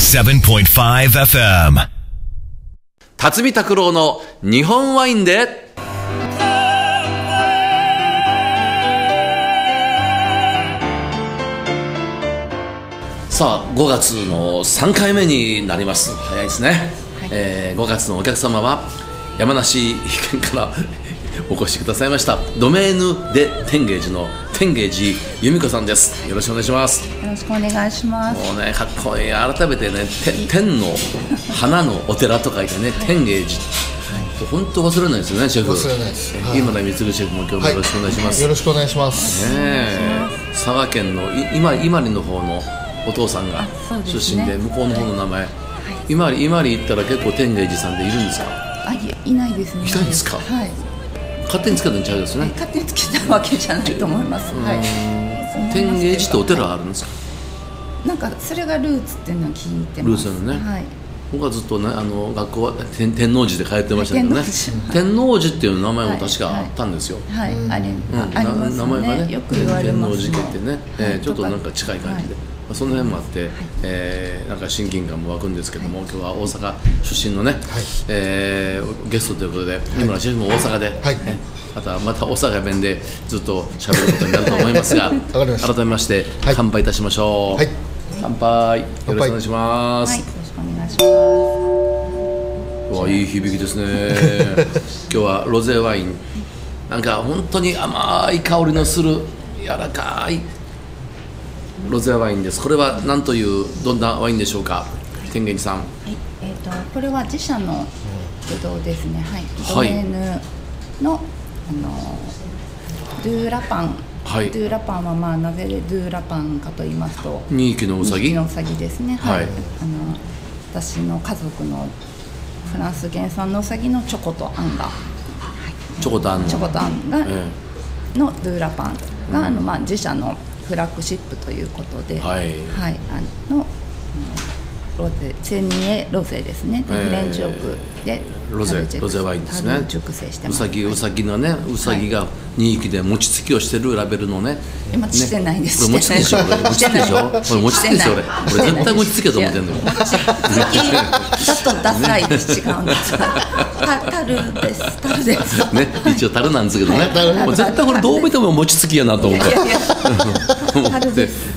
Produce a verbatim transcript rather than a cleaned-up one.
セブンポイントファイブエフエム辰巳拓郎の日本ワインでさあごがつのさんかいめになります。早いですね、はい。えー、ごがつのお客様は山梨県からお越しくださいましたドメーヌ・デ・天芸寺の天芸寺由美子さんです。よろしくお願いします。 よろしくお願いします。 もうね、かっこいい。改めてね、天の花のお寺と書いてね、天芸寺、本当忘れないですよね、シェフ。 忘れないです、はい、 今田光シェフも今日もよろしくお願いします、はい、 よろしくお願いします、 ね、佐賀県の今伊万里の方のお父さんが出身 で, で、ね、向こうの方の名前、はい、今里今里行ったら結構天芸寺さんでいるんですか？ あ、い, いないですね。 いないんですか？ はい、 勝手につけたんちゃうですね。 勝手につけたわけじゃないと思います。はい、 天芸寺ってお寺があるんですか？ なんかそれがルーツっていうのは聞いてます。 ルーツのね、 はい、 僕はずっと、ね、あの学校は 天, 天王寺で通ってましたけどね、天王寺っていう名前も確かあったんですよ。 はい、はい、あり、 うん、 ありますね。 名前がね、 よく言われますね。 天王寺家ってね、はい、えー、ちょっとなんか近い感じで、 はい、 その辺もあって、はい、えー、なんか親近感も湧くんですけども、はい、今日は大阪出身のね、はい、えー、ゲストということで、はい、今のシェフも大阪で、はい、ね、またまた大阪弁でずっと喋ることになると思いますが改めまして、はい、乾杯いたしましょう、はい、乾杯。よろしくお願いします。 はい、よろしくお願いします。 わ、いい響きですね今日はロゼワイン、なんか本当に甘い香りのする柔らかいロゼワインです。これは何というどんなワインでしょうか、はい、天芸寺さん。はい、 えー、とこれは自社のブドウですね。はい、ドメーヌの、あのドゥーラパン、はい、ドゥーラパンは、まあ、なぜドゥーラパンかと言いますと、 にひきのうさぎ、 にひきのうさぎですね。はい、 はい、 あの私の家族のフランス原産のうさぎのチョコとあんが、はい、 チョコとあんチョコとあんが、 ええのドゥーラパンが、うん、あのまあ、自社のフラッグシップということで、はい、はい、あのロゼ、セニエロゼですね、えー、フレンチオークでロゼ、ロゼワインですね。 熟成してます。 うさぎ、うさぎのね、うさぎがにひきで餅つきをしてるラベルのね。 今、ね、してないです。 これ餅つきでしょ。これ餅つきでしょ。これ餅つきでしょ。俺、俺絶対餅つきだと思ってんのよ。 餅つきだとダサいです。違うんです。タルです。タルです。 ね、一応タルなんですけどね。もう絶対これどう見ても餅つきやなと思って。 タルです。